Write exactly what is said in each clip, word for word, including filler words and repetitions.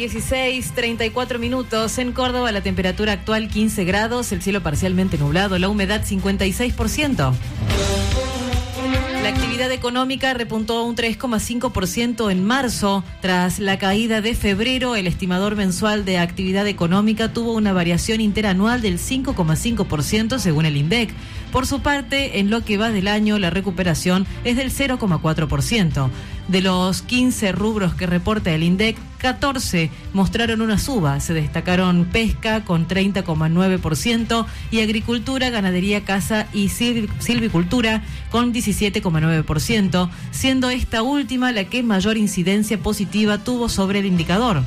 dieciséis, treinta y cuatro minutos. En Córdoba la temperatura actual quince grados, el cielo parcialmente nublado, la humedad cincuenta y seis por ciento. La actividad económica repuntó un tres coma cinco por ciento en marzo. Tras la caída de febrero, el estimador mensual de actividad económica tuvo una variación interanual del cinco coma cinco por ciento según el INDEC. Por su parte, en lo que va del año, la recuperación es del cero coma cuatro por ciento. De los quince rubros que reporta el INDEC, catorce mostraron una suba. Se destacaron pesca con treinta coma nueve por ciento y agricultura, ganadería, caza y silvicultura con diecisiete coma nueve por ciento, siendo esta última la que mayor incidencia positiva tuvo sobre el indicador.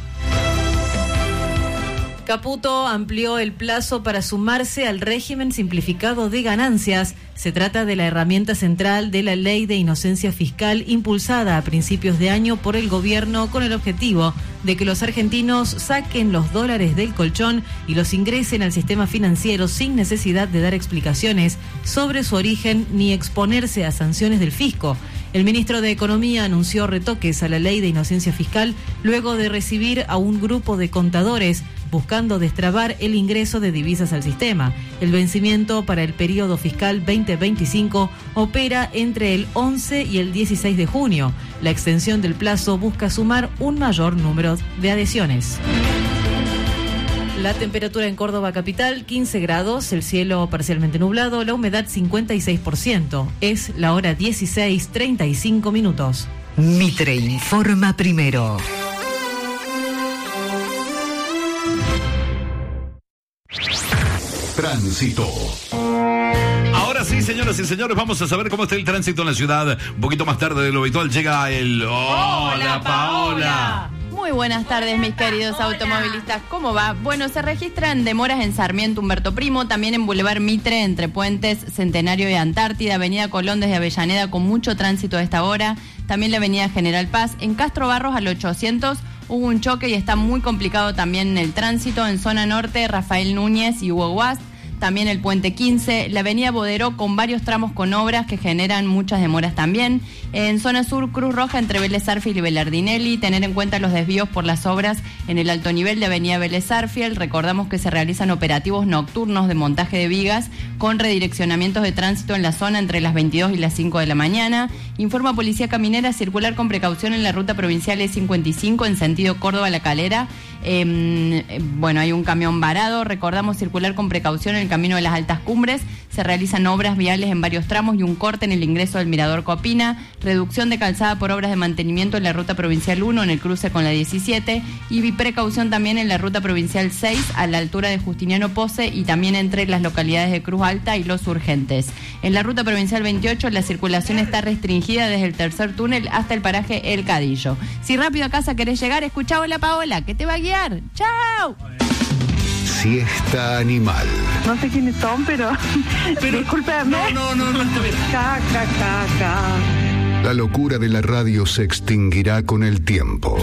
Caputo amplió el plazo para sumarse al régimen simplificado de ganancias. Se trata de la herramienta central de la Ley de Inocencia Fiscal impulsada a principios de año por el gobierno con el objetivo de que los argentinos saquen los dólares del colchón y los ingresen al sistema financiero sin necesidad de dar explicaciones sobre su origen ni exponerse a sanciones del fisco. El ministro de Economía anunció retoques a la Ley de Inocencia Fiscal luego de recibir a un grupo de contadores buscando destrabar el ingreso de divisas al sistema. El vencimiento para el periodo fiscal veinte veinticinco opera entre el once y el dieciséis de junio. La extensión del plazo busca sumar un mayor número de adhesiones. La temperatura en Córdoba capital, quince grados, el cielo parcialmente nublado, la humedad cincuenta y seis por ciento. Es la hora dieciséis, treinta y cinco minutos. Mitre informa primero. Tránsito. Ahora sí, señoras y señores, vamos a saber cómo está el tránsito en la ciudad. Un poquito más tarde de lo habitual llega el... ¡Hola, Hola Paola! Muy buenas tardes, mis queridos Hola. automovilistas. ¿Cómo va? Bueno, se registran demoras en Sarmiento Humberto Primo, también en Boulevard Mitre, entre Puentes Centenario y Antártida, Avenida Colón desde Avellaneda con mucho tránsito a esta hora, también la Avenida General Paz. En Castro Barros al ochocientos hubo un choque y está muy complicado también el tránsito. En zona norte, Rafael Núñez y Hugo Guas. También el Puente quince, la Avenida Boderó con varios tramos con obras que generan muchas demoras también. En zona sur, Cruz Roja entre Vélez Sarsfield y Belardinelli. Tener en cuenta los desvíos por las obras en el alto nivel de Avenida Vélez Sarsfield. Recordamos que se realizan operativos nocturnos de montaje de vigas con redireccionamientos de tránsito en la zona entre las veintidós y las cinco de la mañana. Informa Policía Caminera, circular con precaución en la ruta provincial E cincuenta y cinco en sentido Córdoba-La Calera. Eh, bueno, hay un camión varado. Recordamos circular con precaución en el camino de las Altas Cumbres. Se realizan obras viales en varios tramos y un corte en el ingreso del Mirador Copina. Reducción de calzada por obras de mantenimiento en la ruta provincial uno en el cruce con la diecisiete. Y precaución también en la ruta provincial seis a la altura de Justiniano Pose y también entre las localidades de Cruz Alta y Los Urgentes. En la ruta provincial veintiocho la circulación está restringida desde el tercer túnel hasta el paraje El Cadillo. Si rápido a casa querés llegar, escuchá Hola Paola, que te va a guiar. ¡Chao! Siesta animal. No sé quiénes son, pero, pero discúlpame. No, no, no, no. Ca, ca, ca, ca. La locura de la radio se extinguirá con el tiempo.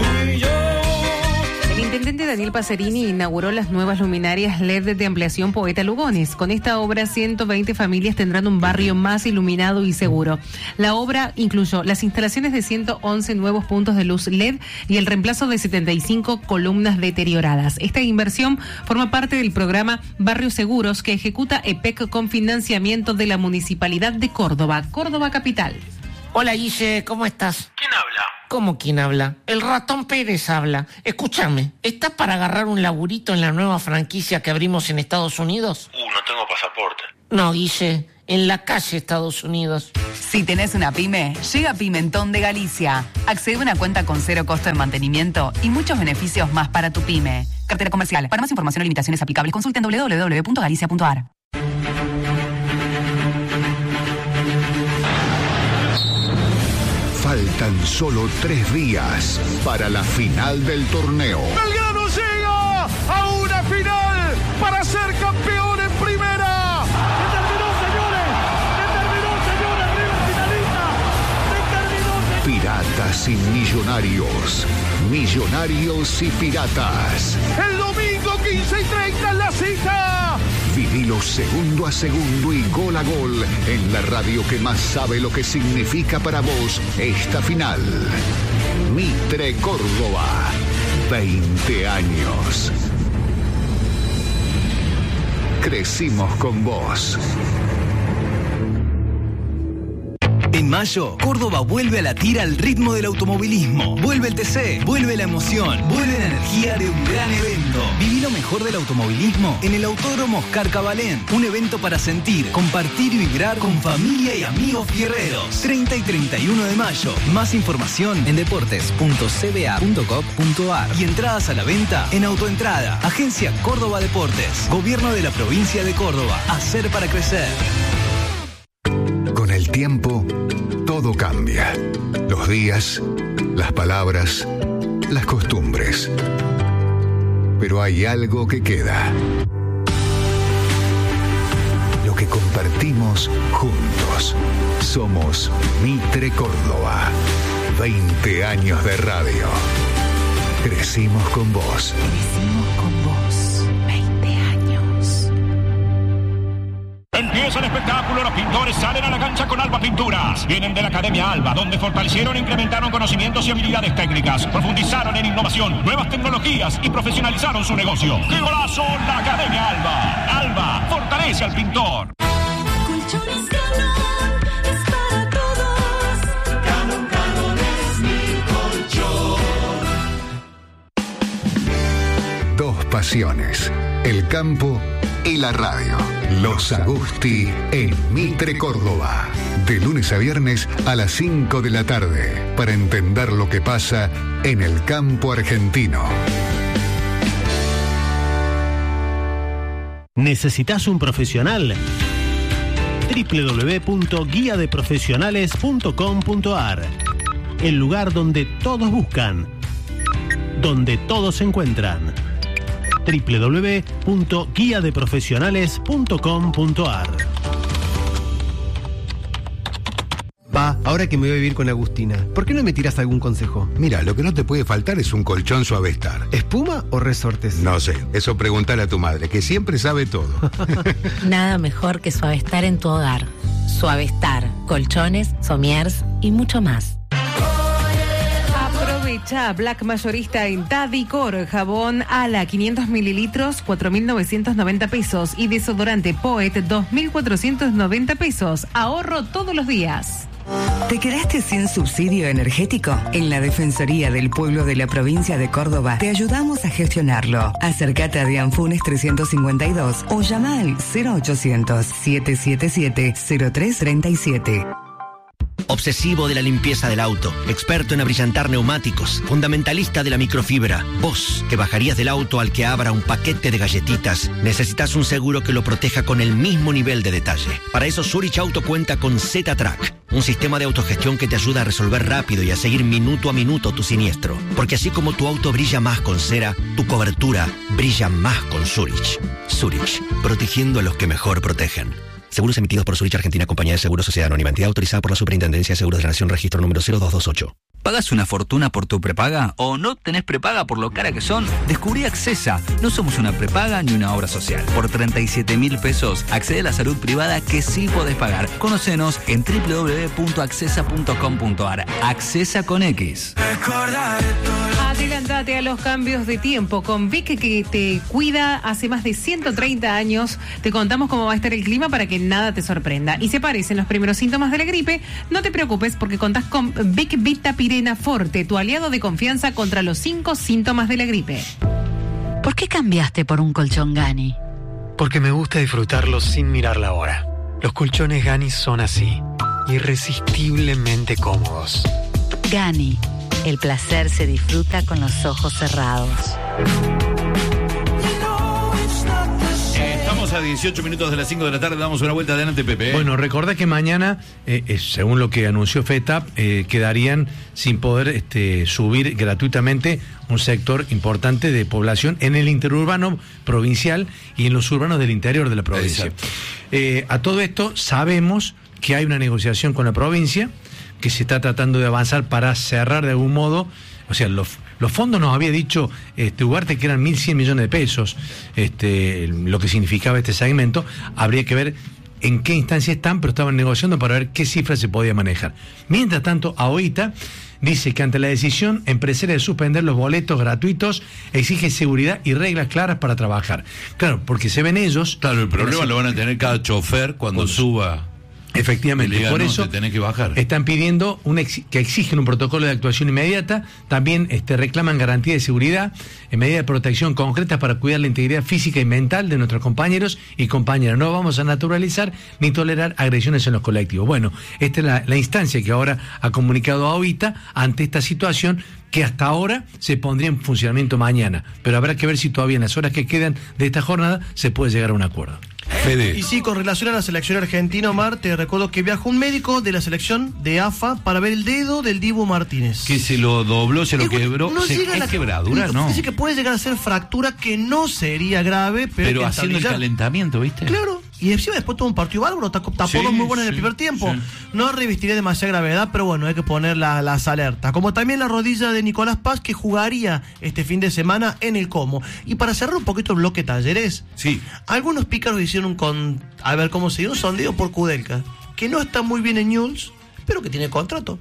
El intendente Daniel Pacerini inauguró las nuevas luminarias L E D de ampliación Poeta Lugones. Con esta obra, ciento veinte familias tendrán un barrio más iluminado y seguro. La obra incluyó las instalaciones de ciento once nuevos puntos de luz L E D y el reemplazo de setenta y cinco columnas deterioradas. Esta inversión forma parte del programa Barrios Seguros que ejecuta E P E C con financiamiento de la Municipalidad de Córdoba, Córdoba Capital. Hola Guille, ¿cómo estás? ¿Quién habla? ¿Cómo quién habla? El ratón Pérez habla. Escúchame, ¿estás para agarrar un laburito en la nueva franquicia que abrimos en Estados Unidos? Uh, no tengo pasaporte. No, Guille, en la calle Estados Unidos. Si tenés una pyme, llega Pimentón de Galicia. Accede a una cuenta con cero costo de mantenimiento y muchos beneficios más para tu pyme. Cartera comercial. Para más información o limitaciones aplicables, consulta en doble u doble u doble u punto galicia punto a r. Faltan solo tres días para la final del torneo. Belgrano llega a una final para ser campeón en primera. Se terminó, señores. Se terminó, señores. River finalista. Se terminó, señores. Piratas y millonarios. Millonarios y piratas. El domingo quince y treinta en la cita. Vivilo segundo a segundo y gol a gol en la radio que más sabe lo que significa para vos esta final. Mitre Córdoba. veinte años. Crecimos con vos. En mayo, Córdoba vuelve a latir al ritmo del automovilismo. Vuelve el T C, vuelve la emoción, vuelve la energía de un gran evento. Viví lo mejor del automovilismo en el Autódromo Oscar Cabalén. Un evento para sentir, compartir y vibrar con familia y amigos fierreros. treinta y treinta y uno de mayo. Más información en deportes punto c b a punto gov punto a r y entradas a la venta en Autoentrada. Agencia Córdoba Deportes. Gobierno de la provincia de Córdoba. Hacer para crecer. Con el tiempo, todo cambia. Los días, las palabras, las costumbres. Pero hay algo que queda. Lo que compartimos juntos. Somos Mitre Córdoba. veinte años de radio. Crecimos con vos. Crecimos con vos. veinte años. Empieza el espectáculo, los pintores salen a la cancha con Alba Pinturas. Vienen de la Academia Alba, donde fortalecieron e incrementaron conocimientos y habilidades técnicas, profundizaron en innovación, nuevas tecnologías y profesionalizaron su negocio. ¡Qué golazo! La Academia Alba. Alba fortalece al pintor. Colchones Galón es para todos. Galón, Galón es mi colchón. Dos pasiones. El campo y la radio. Los Agusti en Mitre Córdoba. De lunes a viernes a las cinco de la tarde. Para entender lo que pasa en el campo argentino. ¿Necesitas un profesional? doble u doble u doble u punto guía de profesionales punto com punto a r. El lugar donde todos buscan, donde todos se encuentran. doble u doble u doble u punto guía de profesionales punto com punto a r. Pa, ahora que me voy a vivir con Agustina, ¿por qué no me tiras algún consejo? Mira, lo que no te puede faltar es un colchón Suavestar. ¿Espuma o resortes? No sé, eso preguntale a tu madre, que siempre sabe todo. Nada mejor que Suavestar en tu hogar. Suavestar, colchones, somiers y mucho más. Aprovecha Black Mayorista en Tadicor. Jabón Ala quinientos mililitros, cuatro mil novecientos noventa pesos. Y desodorante Poet, dos mil cuatrocientos noventa pesos. Ahorro todos los días. ¿Te quedaste sin subsidio energético? En la Defensoría del Pueblo de la Provincia de Córdoba te ayudamos a gestionarlo. Acércate a Dianfunes trescientos cincuenta y dos o llama al cero ochocientos, siete siete siete, cero tres tres siete. Obsesivo de la limpieza del auto, experto en abrillantar neumáticos, fundamentalista de la microfibra. Vos, que bajarías del auto al que abra un paquete de galletitas, necesitas un seguro que lo proteja con el mismo nivel de detalle. Para eso Zurich Auto cuenta con Z-Track, un sistema de autogestión que te ayuda a resolver rápido y a seguir minuto a minuto tu siniestro. Porque así como tu auto brilla más con cera, tu cobertura brilla más con Zurich. Zurich, protegiendo a los que mejor protegen. Seguros emitidos por Zurich Argentina, Compañía de Seguros, Sociedad Anónima, entidad autorizada por la Superintendencia de Seguros de la Nación, registro número cero dos dos ocho. ¿Pagas una fortuna por tu prepaga o no tenés prepaga por lo cara que son? Descubrí Accesa. No somos una prepaga ni una obra social. Por treinta y siete mil pesos accede a la salud privada que sí podés pagar. Conocenos en doble u doble u doble u punto accesa punto com punto a r. Accesa con X. Adelantate a los cambios de tiempo con Vic, que te cuida hace más de ciento treinta años. Te contamos cómo va a estar el clima para que nada te sorprenda. Y si aparecen los primeros síntomas de la gripe, no te preocupes porque contás con Vic Vitapirena Forte, tu aliado de confianza contra los cinco síntomas de la gripe. ¿Por qué cambiaste por un colchón Gani? Porque me gusta disfrutarlo sin mirar la hora. Los colchones Gani son así, irresistiblemente cómodos. Gani, el placer se disfruta con los ojos cerrados. Estamos a dieciocho minutos de las cinco de la tarde, damos una vuelta adelante, Pepe. Bueno, recordá que mañana, eh, eh, según lo que anunció FETAP, eh, quedarían sin poder este, subir gratuitamente un sector importante de población en el interurbano provincial y en los urbanos del interior de la provincia. Eh, a todo esto sabemos que hay una negociación con la provincia que se está tratando de avanzar para cerrar de algún modo. O sea, los, los fondos nos había dicho este, Ugarte que eran mil cien millones de pesos, este, lo que significaba este segmento. Habría que ver en qué instancia están, pero estaban negociando para ver qué cifra se podía manejar. Mientras tanto, AOITA dice que ante la decisión empresaria de suspender los boletos gratuitos, exige seguridad y reglas claras para trabajar. Claro, porque se ven ellos... Claro, el problema lo van a tener cada chofer cuando, cuando suba... Efectivamente, diga, por no, eso te tenés que bajar. Están pidiendo un ex, que exigen un protocolo de actuación inmediata, también este, reclaman garantía de seguridad, en medidas de protección concretas para cuidar la integridad física y mental de nuestros compañeros y compañeras. No vamos a naturalizar ni tolerar agresiones en los colectivos. Bueno, esta es la, la instancia que ahora ha comunicado a AOITA ante esta situación, que hasta ahora se pondría en funcionamiento mañana, pero habrá que ver si todavía en las horas que quedan de esta jornada se puede llegar a un acuerdo. Fede. Y sí, con relación a la selección argentina, Omar, te recuerdo que viajó un médico de la selección de A F A para ver el dedo del Dibu Martínez. Que se lo dobló, se lo Eh, quebró. no se, llega a ¿Es la- quebradura? No. Dice que puede llegar a ser fractura, que no sería grave, pero, Pero hay que haciendo el estabilizar. calentamiento, ¿viste? Claro, y encima después tuvo un partido bárbaro, tapó tapó Sí, dos muy buenos en el sí, primer tiempo. sí. No revestiría demasiada gravedad, pero bueno, hay que poner la- las alertas. Como también la rodilla de Nicolás Paz, que jugaría este fin de semana en el Como. Y para cerrar un poquito el bloque Talleres, sí. algunos pícaros hicieron con, a ver cómo se dio, un sondeo por Kudelka, que no está muy bien en Newell's, pero que tiene contrato.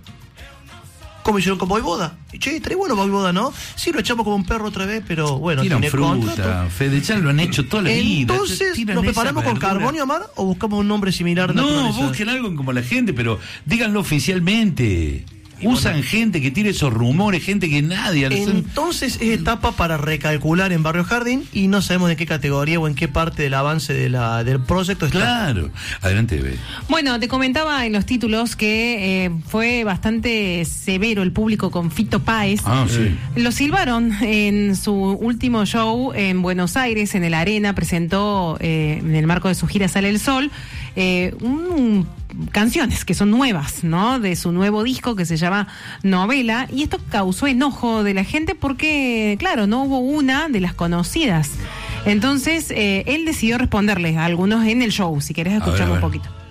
Como hicieron con Voivoda. Y, che, estaría bueno Voivoda, ¿no? Sí, lo echamos como un perro otra vez, pero bueno, Tiran tiene fruta, contrato. Fede, ya lo han hecho toda la vida. Entonces, Tiran ¿nos esa preparamos con verdura. Carbonio, Amar, o buscamos un nombre similar? de No, naturaleza? busquen algo como la gente, pero díganlo oficialmente. Usan gente que tire esos rumores, gente que nadie... Entonces es etapa para recalcular en Barrio Jardín y no sabemos en qué categoría o en qué parte del avance de la, del proyecto está. Claro. Adelante, Bebe. Bueno, te comentaba en los títulos que eh, fue bastante severo el público con Fito Páez. Ah, sí. Lo silbaron en su último show en Buenos Aires, en el Arena, presentó eh, en el marco de su gira Sale el Sol eh, un, canciones que son nuevas, ¿no? De su nuevo disco que se llama Novela, y esto causó enojo de la gente porque, claro, no hubo una de las conocidas. Entonces, eh, él decidió responderles a algunos en el show, si querés escuchar un poquito.